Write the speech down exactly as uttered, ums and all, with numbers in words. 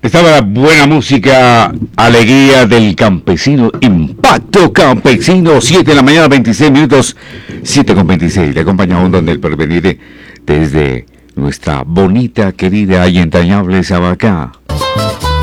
Estaba la buena música, alegría del campesino, impacto campesino, siete de la mañana, veintiséis minutos, siete con veintiséis. Le acompaña un don del porvenir desde nuestra bonita, querida y entrañable Sabacá.